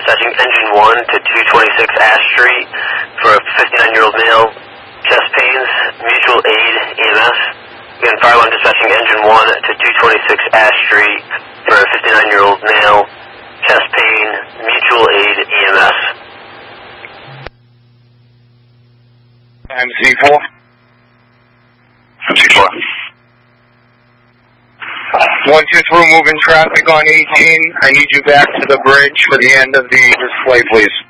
dispatching engine 1 to 226 Ash Street for a 59-year-old male, chest pains, mutual aid, EMS. Again, fire alarm dispatching engine 1 to 226 Ash Street for a 59-year-old male, chest pain, mutual aid, EMS. MC4. MC4. 123, moving traffic on 18. I need you back to the bridge for the end of the display, please.